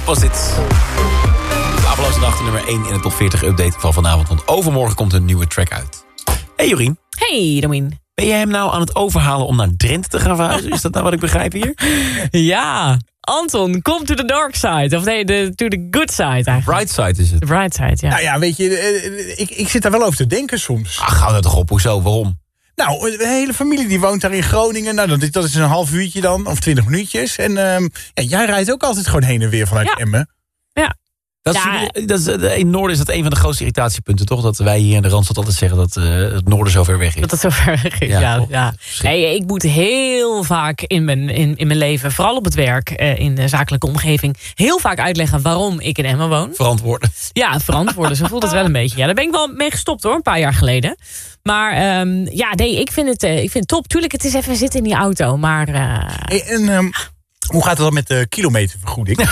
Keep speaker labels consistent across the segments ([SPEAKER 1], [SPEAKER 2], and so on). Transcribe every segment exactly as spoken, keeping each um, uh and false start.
[SPEAKER 1] was dit. Slapeloze Nachten nummer één in de top veertig update van vanavond. Want overmorgen komt een nieuwe track uit. Hey Jorien.
[SPEAKER 2] Hey Domien.
[SPEAKER 1] Ben jij hem nou aan het overhalen om naar Drenthe te gaan verhuizen? Is dat nou wat ik begrijp hier?
[SPEAKER 2] Ja, Anton, kom to the dark side. Of nee, de, to the good side eigenlijk.
[SPEAKER 1] Bright side is het.
[SPEAKER 2] The bright side, ja.
[SPEAKER 3] Nou ja, weet je, eh, ik, ik zit daar wel over te denken soms.
[SPEAKER 1] Ach, ga dat toch op. Hoezo? Waarom?
[SPEAKER 3] Nou, de hele familie die woont daar in Groningen. Nou, dat is, dat is een half uurtje dan, of twintig minuutjes. En ehm, ja, jij rijdt ook altijd gewoon heen en weer vanuit
[SPEAKER 2] Ja.
[SPEAKER 3] Emmen.
[SPEAKER 2] Ja.
[SPEAKER 1] Dat is,
[SPEAKER 2] Ja.
[SPEAKER 1] dat is, in Noorden is dat een van de grootste irritatiepunten, toch? Dat wij hier in de Randstad altijd zeggen dat uh, het Noorden zo ver weg is.
[SPEAKER 2] Dat het zo ver weg is,
[SPEAKER 1] Ja,
[SPEAKER 2] ja.
[SPEAKER 1] klopt.
[SPEAKER 2] ja. Nee, ik moet heel vaak in mijn, in, in mijn leven, vooral op het werk, eh, in de zakelijke omgeving, heel vaak uitleggen waarom ik in Emmen woon.
[SPEAKER 1] Verantwoorden.
[SPEAKER 2] Ja, verantwoorden. Zo voelt het wel een beetje. Ja, daar ben ik wel mee gestopt hoor, een paar jaar geleden. Maar um, ja, nee, ik vind het, uh, ik vind het top. Tuurlijk, het is even zitten in die auto, maar... Uh...
[SPEAKER 3] Hey, en ehm, hoe gaat het dan met de kilometervergoeding?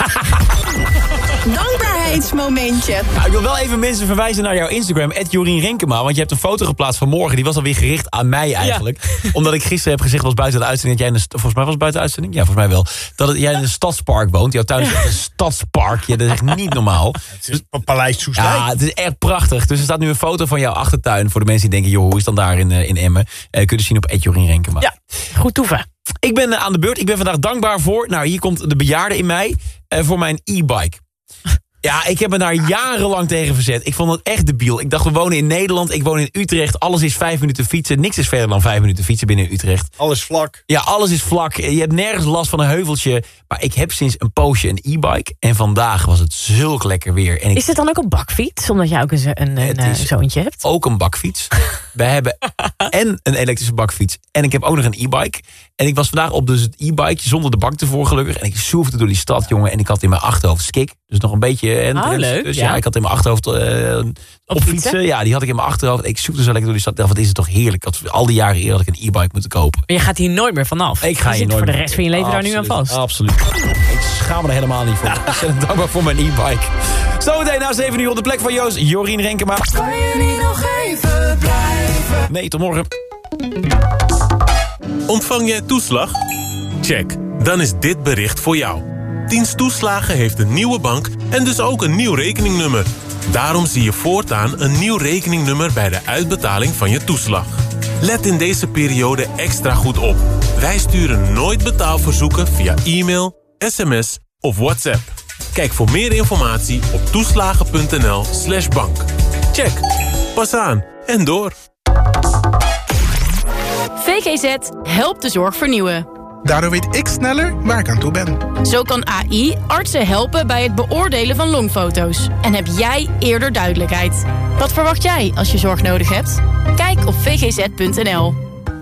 [SPEAKER 4] Dankbaarheidsmomentje.
[SPEAKER 1] Nou, ik wil wel even mensen verwijzen naar jouw Instagram, at Jorien Renkema. Want je hebt een foto geplaatst van morgen. Die was alweer gericht aan mij eigenlijk. Ja. Omdat ik gisteren heb gezegd, was buiten de uitzending... dat jij in een, volgens mij was het buiten de uitzending? Ja, volgens mij wel. Dat het, jij in een stadspark woont. Jouw tuin is echt een stadspark. Ja, dat is echt niet normaal.
[SPEAKER 3] Het is een Paleis Soestdijk.
[SPEAKER 1] Ja, het is echt prachtig. Dus er staat nu een foto van jouw achtertuin. Voor de mensen die denken, joh, hoe is het dan daar in, uh, in Emmen? Uh, kun je zien op at Jorien Renkema.
[SPEAKER 2] Ja, goed toeven.
[SPEAKER 1] Ik ben uh, aan de beurt. Ik ben vandaag dankbaar voor... Nou, hier komt de bejaarde in mij. Uh, voor mijn e-bike. Ja, ik heb me daar jarenlang tegen verzet. Ik vond het echt debiel. Ik dacht, we wonen in Nederland, ik woon in Utrecht. Alles is vijf minuten fietsen. Niks is verder dan vijf minuten fietsen binnen Utrecht.
[SPEAKER 3] Alles vlak.
[SPEAKER 1] Ja, alles is vlak. Je hebt nergens last van een heuveltje. Maar ik heb sinds een poosje een e-bike. En vandaag was het zulk lekker weer. En ik...
[SPEAKER 2] Is het dan ook een bakfiets? Omdat jij ook een, een, een, een zoontje hebt?
[SPEAKER 1] Ook een bakfiets. We hebben en een elektrische bakfiets. En ik heb ook nog een e-bike. En ik was vandaag op dus het e-bike zonder de bak ervoor gelukkig. En ik soefde door die stad, jongen. En ik had in mijn achterhoofd skik. Dus nog een beetje... En
[SPEAKER 2] oh, leuk.
[SPEAKER 1] Dus
[SPEAKER 2] ja.
[SPEAKER 1] ja, ik had in mijn achterhoofd uh, op, op fietsen. fietsen. Ja, die had ik in mijn achterhoofd. Ik zoekte zo lekker door die stad. Wat is het toch heerlijk. Ik had al die jaren eerder had ik een e-bike moeten kopen.
[SPEAKER 2] Maar je gaat hier nooit meer vanaf.
[SPEAKER 1] Ik ga
[SPEAKER 2] je
[SPEAKER 1] hier
[SPEAKER 2] zit
[SPEAKER 1] nooit
[SPEAKER 2] voor de
[SPEAKER 1] meer.
[SPEAKER 2] rest van je leven
[SPEAKER 1] Absoluut,
[SPEAKER 2] daar nu aan vast.
[SPEAKER 1] Absoluut. Ik schaam me er helemaal niet voor. Ik ben ontzettend dankbaar voor mijn e-bike. Zometeen na zeven uur op de plek van Joost, Jorien Renkema.
[SPEAKER 4] Kan je niet nog even blijven?
[SPEAKER 1] Nee, tot morgen.
[SPEAKER 5] Ontvang jij toeslag? Check, dan is dit bericht voor jou. Dienst Toeslagen heeft een nieuwe bank en dus ook een nieuw rekeningnummer. Daarom zie je voortaan een nieuw rekeningnummer bij de uitbetaling van je toeslag. Let in deze periode extra goed op. Wij sturen nooit betaalverzoeken via e-mail, sms of WhatsApp. Kijk voor meer informatie op toeslagen.nl slash bank. Check, pas aan en door.
[SPEAKER 6] V G Z helpt de zorg vernieuwen.
[SPEAKER 7] Daardoor weet ik sneller waar ik aan toe ben.
[SPEAKER 6] Zo kan A I artsen helpen bij het beoordelen van longfoto's. En heb jij eerder duidelijkheid. Wat verwacht jij als je zorg nodig hebt? Kijk op v g z punt n l.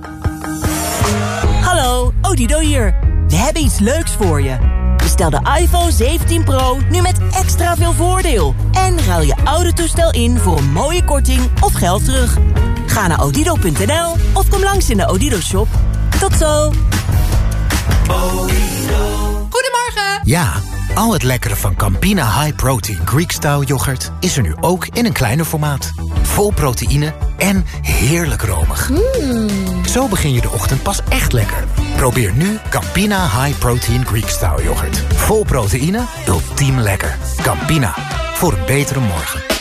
[SPEAKER 8] Hallo, Odido hier. We hebben iets leuks voor je. Bestel de iPhone zeventien Pro nu met extra veel voordeel. En ruil je oude toestel in voor een mooie korting of geld terug. Ga naar odido punt n l of kom langs in de Odido shop. Tot zo!
[SPEAKER 4] Goedemorgen.
[SPEAKER 9] Ja, al het lekkere van Campina High Protein Greek Style yoghurt is er nu ook in een kleiner formaat. Vol proteïne en heerlijk romig.
[SPEAKER 4] Mm.
[SPEAKER 9] Zo begin je de ochtend pas echt lekker. Probeer nu Campina High Protein Greek Style yoghurt. Vol proteïne, ultiem lekker. Campina, voor een betere morgen.